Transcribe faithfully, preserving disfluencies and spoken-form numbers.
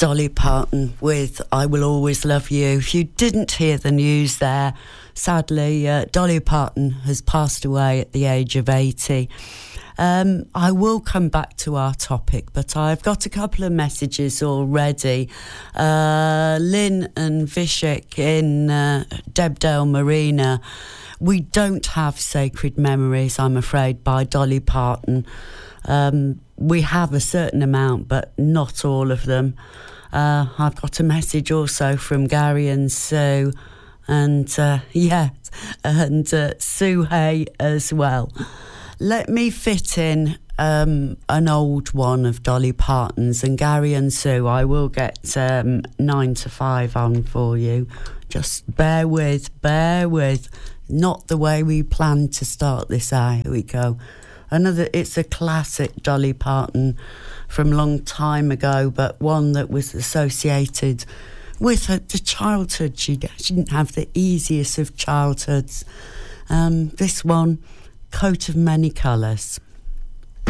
Dolly Parton with I Will Always Love You. If you didn't hear the news there, sadly, uh, Dolly Parton has passed away at the age of eighty. Um, I will come back to our topic, but I've got a couple of messages already. Uh, Lynn and Vishik in uh, Debdale Marina. We don't have Sacred Memories, I'm afraid, by Dolly Parton. Um, we have a certain amount, but not all of them. Uh, I've got a message also from Gary and Sue, and uh, yes, and uh, Sue Hay as well. Let me fit in um, an old one of Dolly Parton's, and Gary and Sue, I will get um, nine to five on for you. Just bear with, bear with. Not the way we planned to start this hour. Here we go. Another, it's a classic Dolly Parton from a long time ago, but one that was associated with her, the childhood. She, she didn't have the easiest of childhoods. Um, this one, Coat of Many Colours.